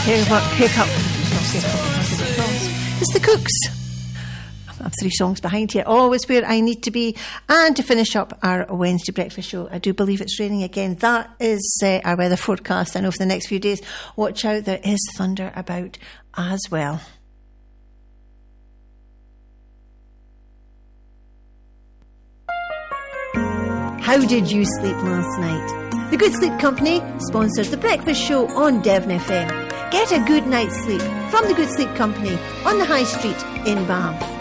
Haircut. It's the Cooks. I'm 3 songs behind here. Always Where I Need to Be. And to finish up our Wednesday breakfast show, I do believe it's raining again. That is our weather forecast. I know for the next few days, watch out, there is thunder about as well. How did you sleep last night? The Good Sleep Company sponsors the breakfast show on Devon FM. Get a good night's sleep from the Good Sleep Company on the High Street in Banff.